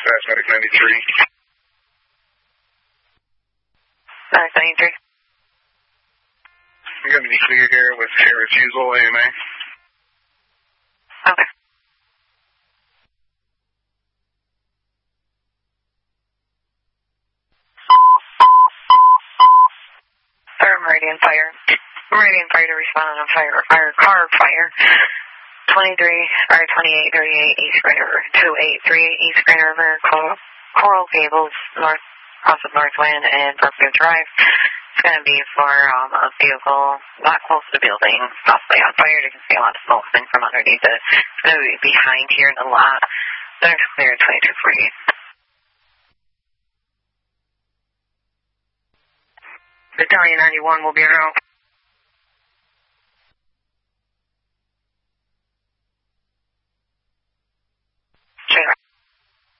dispatch, Medic 93. Medic 93. You're going to be clear here with air refusal, AMA. Okay. Meridian Fire. Meridian Fire to respond on car fire. 2838 East Grand River, 2838 East Grand River, Coral Gables, off of Northwind and Brookview Drive. It's going to be for a vehicle not close to the building, possibly on fire. You can see a lot of smoke coming from underneath it. It's going to be behind here in the lot. They're clear at 2248. Battalion 91 will be around.